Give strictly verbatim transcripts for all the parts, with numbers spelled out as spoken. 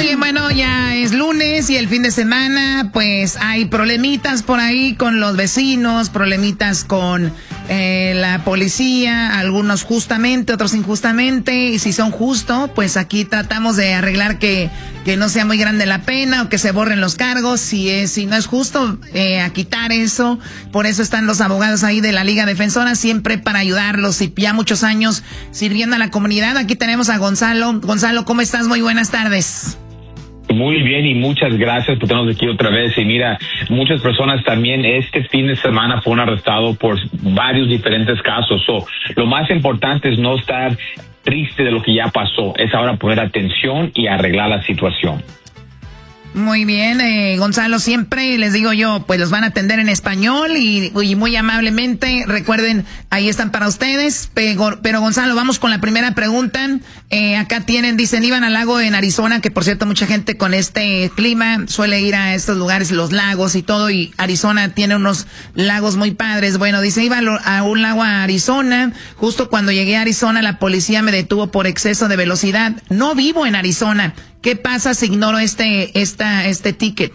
bien, bueno, ya es lunes y el fin de semana, pues hay problemitas por ahí con los vecinos, problemitas con eh, la policía, algunos justamente, otros injustamente, y si son justos, pues aquí tratamos de arreglar que, que no sea muy grande la pena o que se borren los cargos. Si es, si no es justo, eh, a quitar eso. Por eso están los abogados ahí de la Liga Defensora, siempre para ayudarlos y ya muchos años sirviendo a la comunidad. Aquí tenemos a Gonzalo. Gonzalo, ¿cómo estás? Muy buenas tardes. Muy bien y muchas gracias por tenernos aquí otra vez. Y mira, muchas personas también este fin de semana fueron arrestados por varios diferentes casos. So, lo más importante es no estar triste de lo que ya pasó, es ahora poner atención y arreglar la situación. Muy bien, eh, Gonzalo, siempre les digo yo, pues los van a atender en español y, y muy amablemente, recuerden, ahí están para ustedes, pero, pero Gonzalo, vamos con la primera pregunta. Eh, acá tienen, dicen, iban al lago en Arizona, que por cierto mucha gente con este clima suele ir a estos lugares, los lagos y todo, y Arizona tiene unos lagos muy padres. Bueno, dice, iba a un lago a Arizona, justo cuando llegué a Arizona la policía me detuvo por exceso de velocidad. No vivo en Arizona. ¿Qué pasa si ignoro este, esta, este ticket?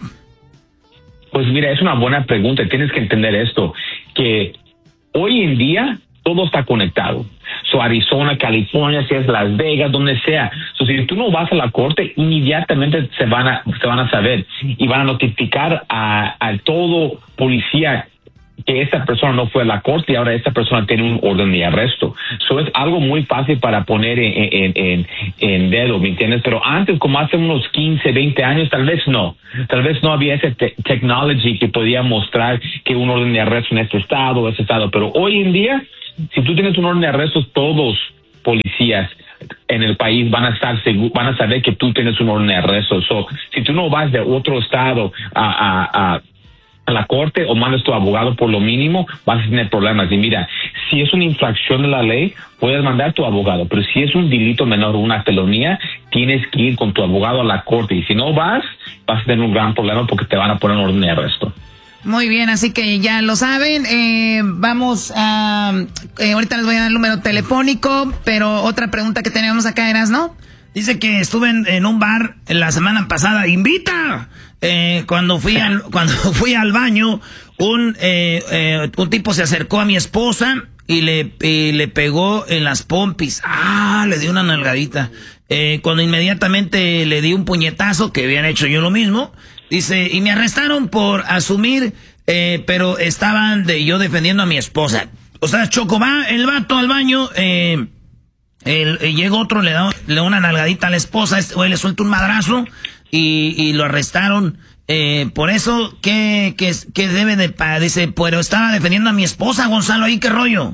Pues mira, es una buena pregunta. Tienes que entender esto, que hoy en día todo está conectado. So, Arizona, California, si es Las Vegas, donde sea. So, si tú no vas a la corte, inmediatamente se van a, se van a saber y van a notificar a, a todo policía que esta persona no fue a la corte y ahora esta persona tiene un orden de arresto. Eso es algo muy fácil para poner en, en, en, en dedo, ¿me entiendes? Pero antes, como hace unos quince, veinte años, tal vez no. Tal vez no había ese te- technology que podía mostrar que un orden de arresto en este estado o ese estado. Pero hoy en día, si tú tienes un orden de arresto, todos policías en el país van a estar seguros, van a saber que tú tienes un orden de arresto. So, si tú no vas de otro estado a, a, a a la corte o mandas tu abogado por lo mínimo, vas a tener problemas. Y mira, si es una infracción de la ley, puedes mandar tu abogado, pero si es un delito menor o una felonía, tienes que ir con tu abogado a la corte. Y si no vas, vas a tener un gran problema porque te van a poner en orden de arresto. Muy bien, así que ya lo saben. Eh, vamos a... Eh, ahorita les voy a dar el número telefónico, pero otra pregunta que tenemos acá, Eras, ¿no? Dice que estuve en, en un bar la semana pasada. ¡Invita! Eh, cuando fui al, cuando fui al baño, un, eh, eh, un tipo se acercó a mi esposa y le, y le pegó en las pompis. Ah, le dio una nalgadita. Eh, cuando inmediatamente le di un puñetazo, que habían hecho yo lo mismo. Dice, y me arrestaron por asumir, eh, pero estaban de yo defendiendo a mi esposa. O sea, Choco, va el vato al baño, eh, el, eh, llega otro, le da, le da una nalgadita a la esposa, este güey le suelta un madrazo. Y, y lo arrestaron eh, por eso. ¿Qué, qué, qué debe de pagar? Dice, pero estaba defendiendo a mi esposa, Gonzalo, ¿ahí qué rollo?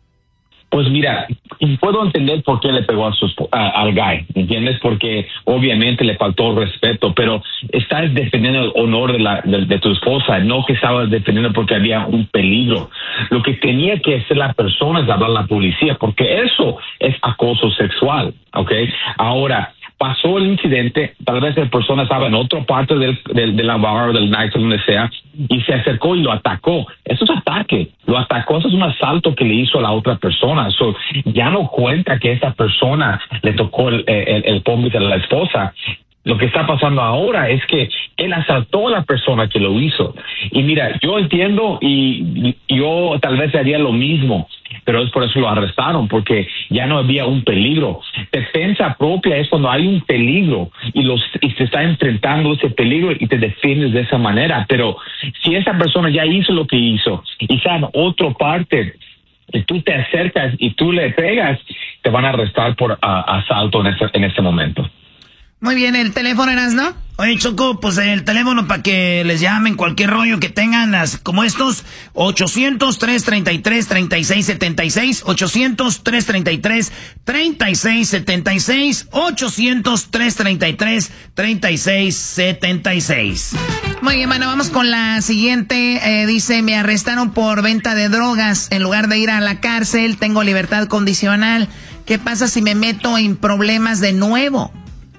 Pues mira, puedo entender por qué le pegó a su, a, al guy, ¿entiendes? Porque obviamente le faltó respeto, pero estás defendiendo el honor de, la, de, de tu esposa, no que estabas defendiendo porque había un peligro. Lo que tenía que hacer la persona es hablar a la policía, porque eso es acoso sexual, ¿ok? Ahora, pasó el incidente, tal vez la persona estaba en otra parte del, del, de la bar, del night, donde sea, y se acercó y lo atacó. Eso es ataque. Lo atacó, eso es un asalto que le hizo a la otra persona. So, ya no cuenta que esa persona le tocó el, el, el pombo de la esposa. Lo que está pasando ahora es que él asaltó a la persona que lo hizo. Y mira, yo entiendo y, y yo tal vez haría lo mismo, pero es por eso lo arrestaron, porque ya no había un peligro. Defensa propia es cuando hay un peligro y, los, y se está enfrentando ese peligro y te defiendes de esa manera. Pero si esa persona ya hizo lo que hizo y está en otra parte y tú te acercas y tú le pegas, te van a arrestar por uh, asalto en ese, en ese momento. Muy bien, ¿el teléfono eras, no? Oye, Choco, pues el teléfono para que les llamen cualquier rollo que tengan, las, como estos, ochocientos, tres treinta y tres, treinta y seis setenta y seis, ochocientos, tres treinta y tres, treinta y seis setenta y seis, ochocientos, tres treinta y tres, treinta y seis setenta y seis. Muy bien, bueno, vamos con la siguiente. Eh, dice, me arrestaron por venta de drogas. En lugar de ir a la cárcel, tengo libertad condicional. ¿Qué pasa si me meto en problemas de nuevo?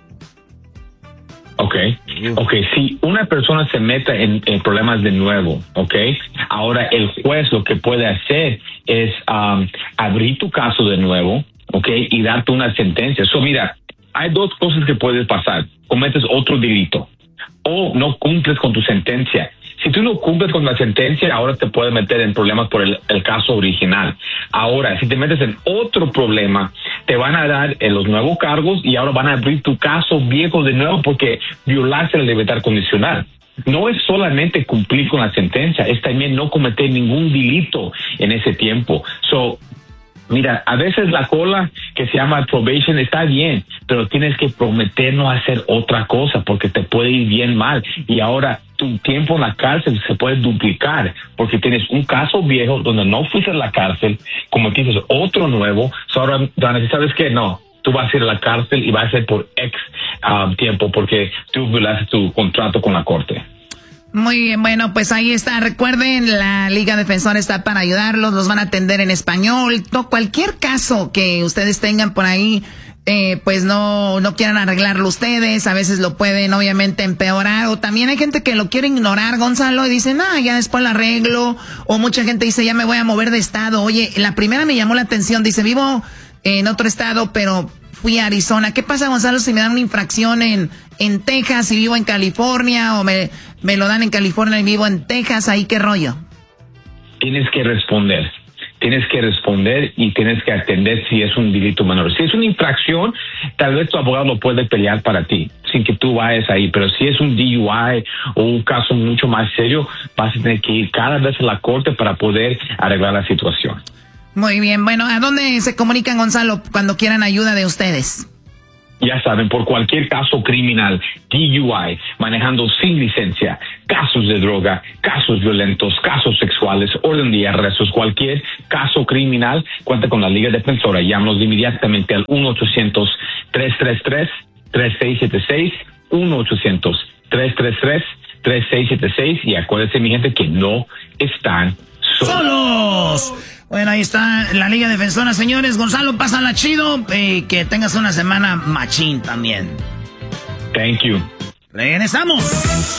Ok, ok, si una persona se mete en, en problemas de nuevo, ok, ahora el juez lo que puede hacer es um, abrir tu caso de nuevo, ok, y darte una sentencia. So, mira, hay dos cosas que pueden pasar. Cometes otro delito o no cumples con tu sentencia. Si tú no cumples con la sentencia, ahora te puedes meter en problemas por el, el caso original. Ahora, si te metes en otro problema, te van a dar eh, los nuevos cargos y ahora van a abrir tu caso viejo de nuevo porque violaste la libertad condicional. No es solamente cumplir con la sentencia, es también no cometer ningún delito en ese tiempo. So, mira, a veces la cola que se llama probation está bien, pero tienes que prometer no hacer otra cosa porque te puede ir bien mal. Y ahora tu tiempo en la cárcel se puede duplicar porque tienes un caso viejo donde no fuiste a la cárcel, cometiste otro nuevo. So ahora, Dana, ¿sabes qué? No, tú vas a ir a la cárcel y vas a ser por ex um, tiempo porque tú violaste tu contrato con la corte. Muy bien, bueno, pues ahí está. Recuerden, la Liga Defensora está para ayudarlos, los van a atender en español. No, cualquier caso que ustedes tengan por ahí, eh, pues no, no quieran arreglarlo ustedes, a veces lo pueden obviamente empeorar, o también hay gente que lo quiere ignorar, Gonzalo, y dicen, ah, ya después lo arreglo, o mucha gente dice, ya me voy a mover de estado. Oye, la primera me llamó la atención, dice, vivo en otro estado, pero fui a Arizona. ¿Qué pasa, Gonzalo, si me dan una infracción en, en Texas y vivo en California, o me, me lo dan en California y vivo en Texas? ¿Ahí qué rollo? Tienes que responder. Tienes que responder y tienes que atender si es un delito menor. Si es una infracción, tal vez tu abogado lo puede pelear para ti, sin que tú vayas ahí. Pero si es un D U I o un caso mucho más serio, vas a tener que ir cada vez a la corte para poder arreglar la situación. Muy bien. Bueno, ¿a dónde se comunican, Gonzalo, cuando quieran ayuda de ustedes? Ya saben, por cualquier caso criminal, D U I, manejando sin licencia, casos de droga, casos violentos, casos sexuales, orden de arrestos, cualquier caso criminal, cuenta con la Liga Defensora. Llámanos inmediatamente al uno ochocientos, tres tres tres, tres seis siete seis, uno ochocientos, tres tres tres, tres seis siete seis, y acuérdense, mi gente, que no están solos. ¡Solos! Bueno, ahí está la Liga Defensora, señores. Gonzalo, pásala chido y que tengas una semana machín también. Thank you. Regresamos.